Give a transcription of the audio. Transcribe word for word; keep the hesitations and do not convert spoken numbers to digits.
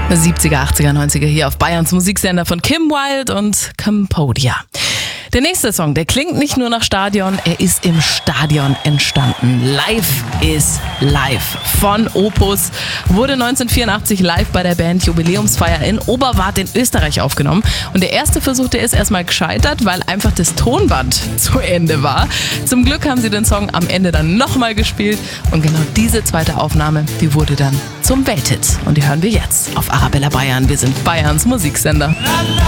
siebziger, achtziger, neunziger hier auf Bayerns Musiksender von Kim Wilde und Cambodia. Der nächste Song, der klingt nicht nur nach Stadion, er ist im Stadion entstanden. Live is Live von Opus wurde neunzehnhundertvierundachtzig live bei der Band Jubiläumsfeier in Oberwart in Österreich aufgenommen. Und der erste Versuch, der ist erstmal gescheitert, weil einfach das Tonband zu Ende war. Zum Glück haben sie den Song am Ende dann nochmal gespielt und genau diese zweite Aufnahme, die wurde dann zum Welthit. Und die hören wir jetzt auf Arabella Bayern. Wir sind Bayerns Musiksender.